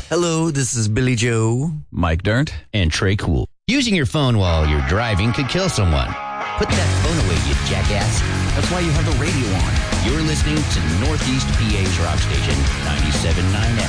Hello, this is Billy Joe. Mike Dirnt. And Trey Cool. Using your phone while you're driving could kill someone. Put that phone away, you jackass. That's why you have the radio on. You're listening to Northeast PA's rock station, 97.9